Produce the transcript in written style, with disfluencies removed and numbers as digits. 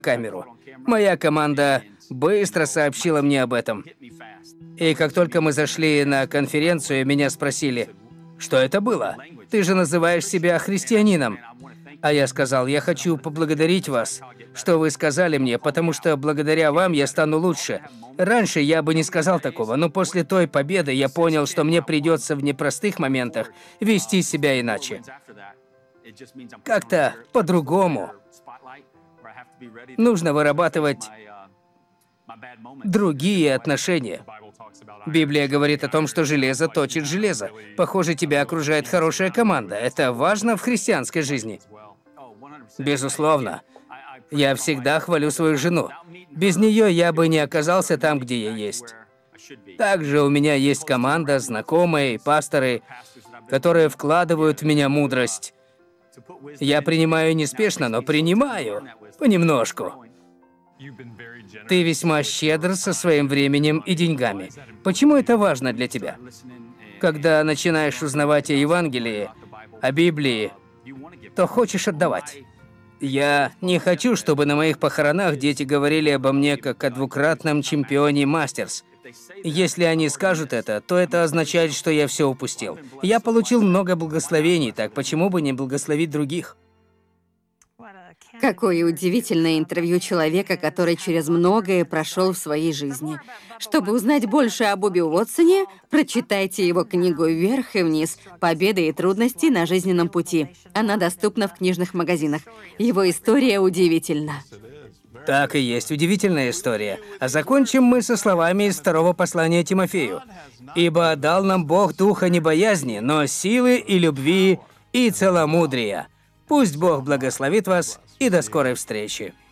камеру. Моя команда быстро сообщила мне об этом. И как только мы зашли на конференцию, меня спросили, что это было? Ты же называешь себя христианином. А я сказал, я хочу поблагодарить вас, что вы сказали мне, потому что благодаря вам я стану лучше. Раньше я бы не сказал такого, но после той победы я понял, что мне придется в непростых моментах вести себя иначе. Как-то по-другому. Нужно вырабатывать другие отношения. Библия говорит о том, что железо точит железо. Похоже, тебя окружает хорошая команда. Это важно в христианской жизни. Безусловно. Я всегда хвалю свою жену. Без нее я бы не оказался там, где я есть. Также у меня есть команда, знакомые, пасторы, которые вкладывают в меня мудрость. Я принимаю неспешно, но принимаю понемножку. Ты весьма щедр со своим временем и деньгами. Почему это важно для тебя? Когда начинаешь узнавать о Евангелии, о Библии, то хочешь отдавать. Я не хочу, чтобы на моих похоронах дети говорили обо мне как о двукратном чемпионе Мастерс. Если они скажут это, то это означает, что я все упустил. Я получил много благословений, так почему бы не благословить других? Какое удивительное интервью человека, который через многое прошел в своей жизни. Чтобы узнать больше о Бобби Уотсоне, прочитайте его книгу «Вверх и вниз. Победы и трудности на жизненном пути». Она доступна в книжных магазинах. Его история удивительна. Так и есть, удивительная история. А закончим мы со словами из второго послания Тимофею. «Ибо дал нам Бог духа не боязни, но силы и любви и целомудрия». Пусть Бог благословит вас и до скорой встречи.